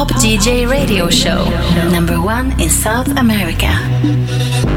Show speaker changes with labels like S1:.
S1: Top DJ Radio Show, number one in South America.